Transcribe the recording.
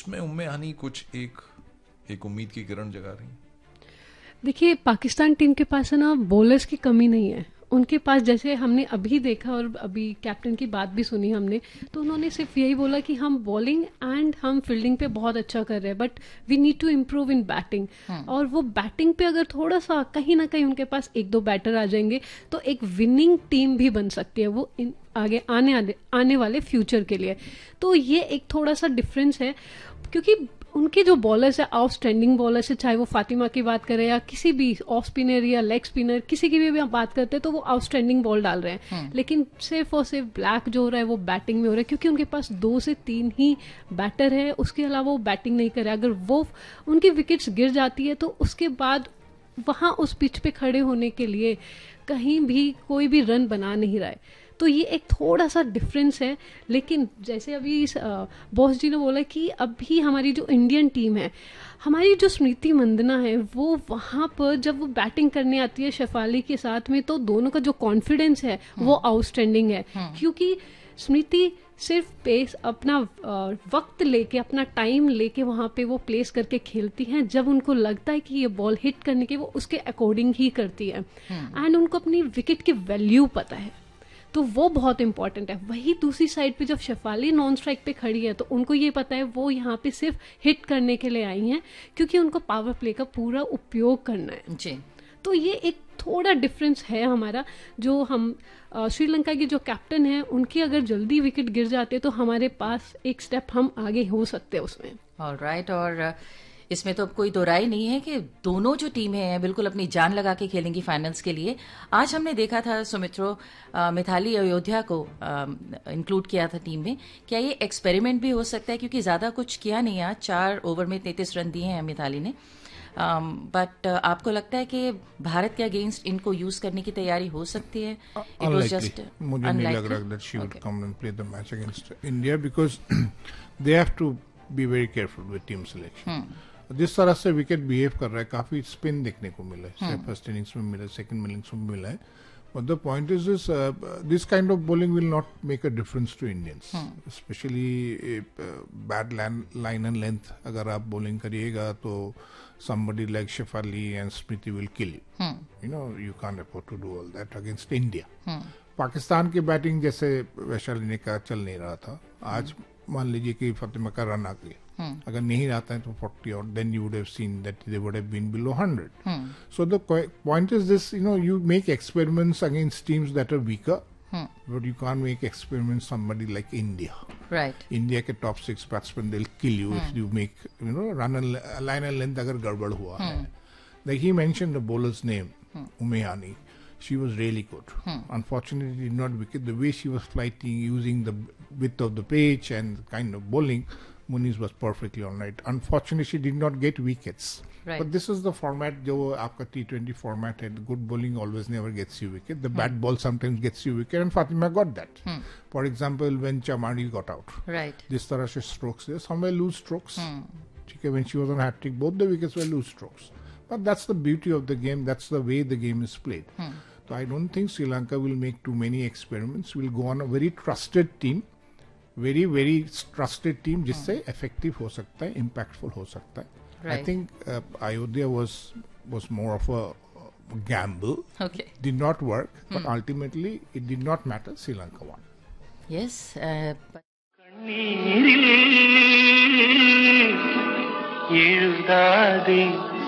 उसमें उम्मे हानी कुछ एक उम्मीद की किरण जगा रही हैं? देखिए, पाकिस्तान टीम के पास है ना बॉलर्स की कमी नहीं है। उनके पास जैसे हमने अभी देखा और अभी कैप्टन की बात भी सुनी हमने, तो उन्होंने सिर्फ यही बोला कि हम बॉलिंग एंड हम फील्डिंग पे बहुत अच्छा कर रहे हैं, but we need to improve in batting. और वो बैटिंग पे अगर थोड़ा सा कहीं ना कहीं उनके पास एक दो बैटर आ जाएंगे तो एक विनिंग टीम भी बन सकती है वो आगे आने वाले फ्यूचर के लिए। तो ये एक थोड़ा सा डिफरेंस है, क्योंकि उनके जो बॉलर्स है आउटस्टैंडिंग बॉलर्स है, चाहे वो फातिमा की बात करें या किसी भी ऑफ स्पिनर या लेग स्पिनर, किसी की भी हम बात करते हैं तो वो आउटस्टैंडिंग बॉल डाल रहे हैं। लेकिन सिर्फ और सिर्फ ब्लैक जो हो रहा है वो बैटिंग में हो रहा है, क्योंकि उनके पास 2 से 3 ही बैटर है, उसके अलावा वो बैटिंग नहीं कर रहे। अगर वो उनकी विकेट्स गिर जाती है तो उसके बाद वहां उस पिच पे खड़े होने के लिए कहीं भी कोई भी रन बना नहीं रहा है। तो ये एक थोड़ा सा डिफरेंस है। लेकिन जैसे अभी बॉस जी ने बोला कि अभी हमारी जो इंडियन टीम है, हमारी जो स्मृति मंदना है, वो वहां पर जब वो बैटिंग करने आती है शेफाली के साथ में, तो दोनों का जो कॉन्फिडेंस है वो आउटस्टैंडिंग है। क्योंकि स्मृति सिर्फ पेस अपना वक्त लेके, अपना टाइम लेके वहां पे वो प्लेस करके खेलती हैं। जब उनको लगता है कि ये बॉल हिट करने की, वो उसके अकॉर्डिंग ही करती है। एंड उनको अपनी विकेट की वैल्यू पता है, तो वो बहुत इंपॉर्टेंट है। वही दूसरी साइड पे जब शेफाली नॉन स्ट्राइक पे खड़ी है तो उनको ये पता है वो यहाँ पे सिर्फ हिट करने के लिए आई हैं, क्योंकि उनको पावर प्ले का पूरा उपयोग करना है जी। तो ये एक थोड़ा डिफरेंस है हमारा। जो हम श्रीलंका की जो कैप्टन है, उनकी अगर जल्दी विकेट गिर जाते तो हमारे पास एक स्टेप हम आगे हो सकते हैं उसमें। ऑलराइट, और इसमें तो अब कोई दो राय नहीं है कि दोनों जो टीमें हैं बिल्कुल अपनी जान लगा के खेलेंगी फाइनल्स के लिए। आज हमने देखा था सुमित्रो, मिथाली अयोध्या को इंक्लूड किया था टीम में। क्या ये एक्सपेरिमेंट भी हो सकता है, क्योंकि ज्यादा कुछ किया नहीं आज, 4 ओवर में 33 रन दिए हैं मिथाली ने, बट आपको लगता है कि भारत के अगेंस्ट इनको यूज करने की तैयारी हो सकती है? इट वाज जस्ट मुझे नहीं लग रहा that she would come and play the match against India, because they have to be very careful with team selection. जिस तरह से विकेट बिहेव कर रहा है, काफी स्पिन देखने को मिला है, फर्स्ट इनिंग्स में मिला, सेकंड इनिंग्स में मिला है। But the point is this kind of bowling will not make a difference to Indians, specially bad line and length. अगर आप बॉलिंग करिएगा तो somebody like Shefali and Smriti will kill you. You know, you can't afford to do all that against India. Pakistan की batting जैसे वैशाली ने कहा चल नहीं रहा था। आज मान लीजिए कि फातिमा का रन आ गया, अगर नहीं आता है तो 40 और then you would have seen that they would have been below 100. So the point is this, you know, you make experiments against teams that are weaker, but you can't make experiments somebody like India. Right. India के top 6 batsmen they'll kill you if you make, you know, run a line and length अगर गड़बड़ हुआ है। Like he mentioned the bowler's name, Umehani. She was really good. Unfortunately, did not wicket. The way she was flighting, using the width of the pitch and kind of bowling, Muniz was perfectly all right. Unfortunately, she did not get wickets. Right. But this is the format, जो आपका T20 format है. Good bowling always never gets you wicket. The bad ball sometimes gets you wicket, and Fatima got that. For example, when Chamari got out. Right. जिस तरह से strokes थे, some were loose strokes. ठीक है, when she was on hat trick, both the wickets were loose strokes. But that's the beauty of the game. That's the way the game is played. So I don't think Sri Lanka will make too many experiments. We'll go on a very trusted team, very very trusted team, जिससे effective हो सकता है, impactful हो सकता है. Right. I think Ayodhya was more of a gamble. Okay. Did not work, but ultimately it did not matter. Sri Lanka won. Yes. கண்ணீரில் எழுதாதே